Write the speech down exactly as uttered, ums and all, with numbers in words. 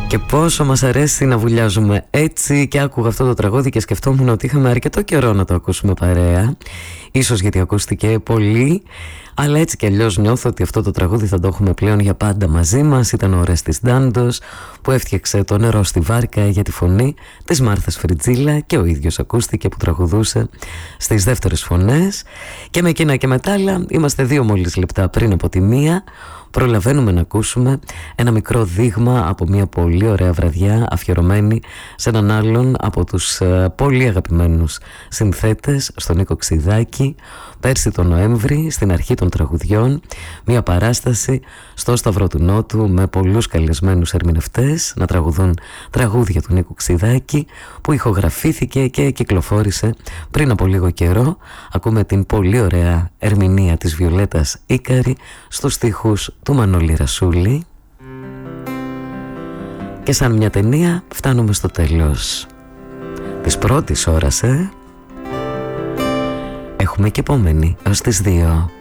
Και πόσο μας αρέσει να βουλιάζουμε έτσι. Και άκουγα αυτό το τραγούδι και σκεφτόμουν ότι είχαμε αρκετό καιρό να το ακούσουμε παρέα. Ίσως γιατί ακούστηκε πολύ, αλλά έτσι κι αλλιώς νιώθω ότι αυτό το τραγούδι θα το έχουμε πλέον για πάντα μαζί μας. Ήταν ο Ορέστης Ντάντος που έφτιαξε το νερό στη βάρκα για τη φωνή της Μάρθας Φριτζίλα και ο ίδιος ακούστηκε που τραγουδούσε στις δεύτερες φωνές. Και με εκείνα και με τα άλλα είμαστε δύο μόλις λεπτά πριν από τη μία. Προλαβαίνουμε να ακούσουμε ένα μικρό δείγμα από μια πολύ ωραία βραδιά αφιερωμένη σε έναν άλλον από τους uh, πολύ αγαπημένους συνθέτες, στον Νίκο Ξηδάκη, πέρσι τον Νοέμβρη, στην αρχή των τραγουδιών, μια παράσταση στο Σταυρό του Νότου με πολλούς καλεσμένους ερμηνευτές να τραγουδούν τραγούδια του Νίκου Ξηδάκη, που ηχογραφήθηκε και κυκλοφόρησε πριν από λίγο καιρό. Ακούμε την πολύ ωραία ερμηνεία της Βιολέτας Ίκαρη στους στίχους του Μανώλη Ρασούλη. Και σαν μια ταινία φτάνουμε στο τέλος της πρώτης ώρας, ε? Έχουμε και επόμενη ως τις δύο.